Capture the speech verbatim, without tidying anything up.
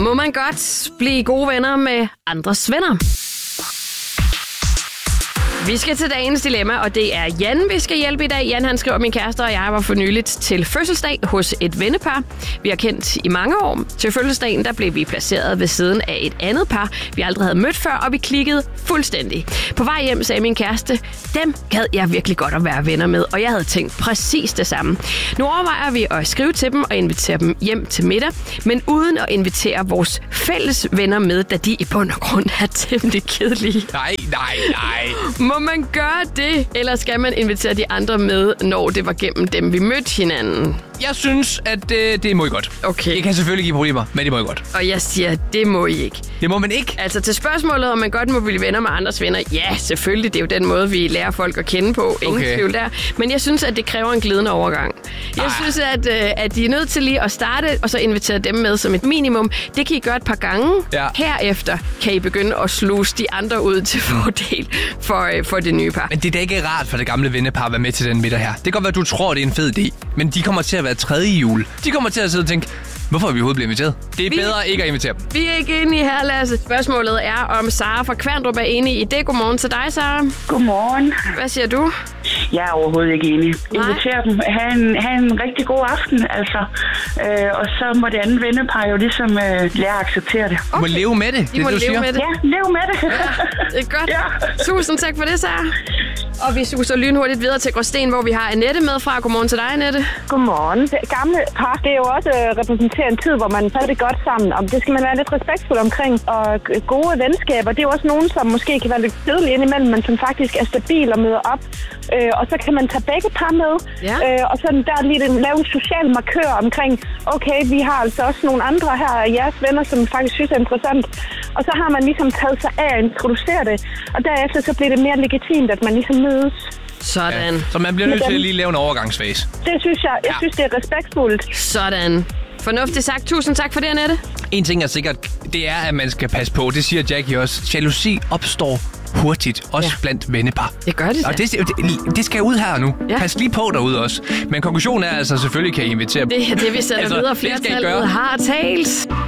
Må man godt blive gode venner med andres venner? Vi skal til dagens dilemma, og det er Jan, vi skal hjælpe i dag. Jan, han skriver, min kæreste og jeg var for nyligt til fødselsdag hos et vennepar. Vi har kendt i mange år. Til fødselsdagen, der blev vi placeret ved siden af et andet par, vi aldrig havde mødt før, og vi klikkede fuldstændig. På vej hjem sagde min kæreste, dem gad jeg virkelig godt at være venner med, og jeg havde tænkt præcis det samme. Nu overvejer vi at skrive til dem og invitere dem hjem til middag, men uden at invitere vores fælles venner med, da de i bund og grund er temmelig kedelige. Nej, nej, nej. Må man gøre det, eller skal man invitere de andre med, når det var gennem dem, vi mødte hinanden? Jeg synes, at øh, det må I godt. Okay. Det kan selvfølgelig give problemer, men det må I godt. Og jeg siger, det må I ikke. Det må man ikke? Altså til spørgsmålet, om man godt må blive venner med andres venner. Ja, selvfølgelig. Det er jo den måde, vi lærer folk at kende på. Ingen okay. tvivl der. Men jeg synes, at det kræver en glidende overgang. Jeg ah. synes, at, øh, at de er nødt til lige at starte, og så invitere dem med som et minimum. Det kan I gøre et par gange. Ja. Herefter kan I begynde at sluse de andre ud til fordel for, øh, for det nye par. Men det er da ikke rart for det gamle vennepar at være med til den middag her. Det kan godt være, at du tror, det er en fed idé. Men de kommer til at være tredje jul. De kommer til at sidde og tænke, hvorfor er vi overhovedet blevet inviteret? Det er vi, bedre ikke at invitere dem. Vi er ikke enige her, Lasse. Spørgsmålet er, om Sara fra Kværndrup er enig i det. Godmorgen til dig, Sara. Godmorgen. Hvad siger du? Jeg er overhovedet ikke enig. Inviter dem. Ha' en, ha' en rigtig god aften, altså. Øh, og så må det andet vennepar jo ligesom øh, lære at acceptere det. Okay. Du må leve med det, De det må du leve siger. med det. Ja, leve med det. Ja, det er godt. Ja. Tusind tak for det, Sara. Og vi suser lynhurtigt videre til Gråsten, hvor vi har Annette med fra. Godmorgen til dig, Annette. Godmorgen. Det gamle par, det er jo også øh, repræsenterer en tid, hvor man havde det godt sammen. Og det skal man være lidt respektfuld omkring. Og gode venskaber, det er jo også nogen, som måske kan være lidt kedelige indimellem, men som faktisk er stabil og møder op. Øh, og så kan man tage begge par med. Ja. Øh, og så der lige lave en social markør omkring, okay, vi har altså også nogle andre her, jeres venner, som faktisk synes er interessant. Og så har man ligesom taget sig af at introducere det. Og derefter så bliver det mere legitimt, at man ligesom mødes. Sådan. Ja. Så man bliver nødt til at lige lave en overgangsfase. Det synes jeg. Jeg ja. synes, det er respektfuldt. Sådan. Fornuftigt sagt. Tusind tak for det, Annette. En ting er sikkert, det er, at man skal passe på. Det siger Jackie også. Jalousi opstår hurtigt, også ja. blandt vennepar. Det gør det. Og det, det, det skal ud her nu. Ja. Pas lige på derude også. Men konklusionen er altså, selvfølgelig kan I invitere dem. Det er det, vi sender altså, videre. Flertallet har talt.